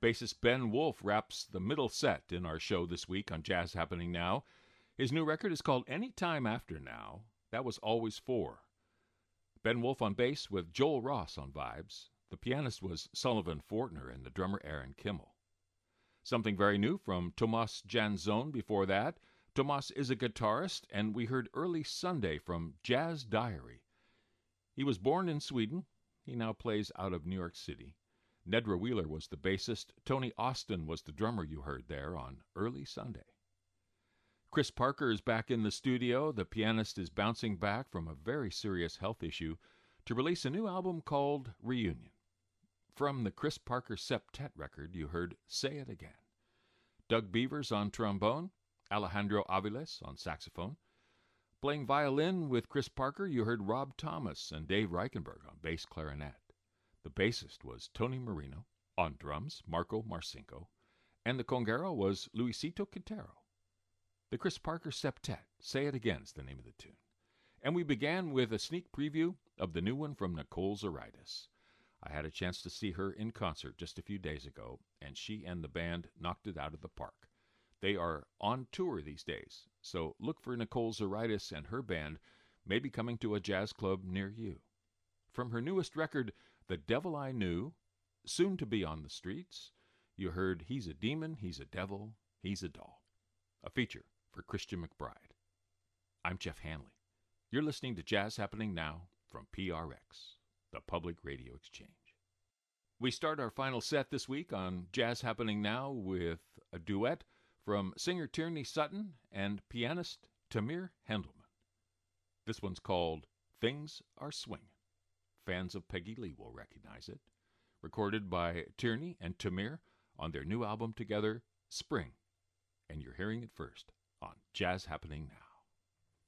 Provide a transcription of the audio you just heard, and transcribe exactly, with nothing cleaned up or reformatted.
Bassist Ben Wolf wraps the middle set in our show this week on Jazz Happening Now. His new record is called Any Time After Now. That was Always For. Ben Wolf on bass with Joel Ross on vibes. The pianist was Sullivan Fortner and the drummer Aaron Kimmel. Something very new from Tomas Janzon before that. Tomas is a guitarist, and we heard Early Sunday from Jazz Diary. He was born in Sweden. He now plays out of New York City. Nedra Wheeler was the bassist. Tony Austin was the drummer you heard there on Early Sunday. Chris Parker is back in the studio. The pianist is bouncing back from a very serious health issue to release a new album called Reunion. From the Chris Parker Septet record, you heard Say It Again. Doug Beavers on trombone, Alejandro Aviles on saxophone. Playing violin with Chris Parker, you heard Rob Thomas and Dave Reichenberg on bass clarinet. The bassist was Tony Marino. On drums, Marco Marcinko. And the conguero was Luisito Quintero. The Chris Parker Septet, Say It Again is the name of the tune. And we began with a sneak preview of the new one from Nicole Zaritis. I had a chance to see her in concert just a few days ago, and she and the band knocked it out of the park. They are on tour these days, so look for Nicole Zaritis and her band maybe coming to a jazz club near you. From her newest record, The Devil I Knew, soon to be on the streets, you heard He's a Demon, He's a Devil, He's a Doll, a feature for Christian McBride. I'm Jeff Hanley. You're listening to Jazz Happening Now from P R X, the Public Radio Exchange. We start our final set this week on Jazz Happening Now with a duet from singer Tierney Sutton and pianist Tamir Hendelman. This one's called Things Are Swingin'. Fans of Peggy Lee will recognize it. Recorded by Tierney and Tamir on their new album together, Spring. And you're hearing it first on Jazz Happening Now.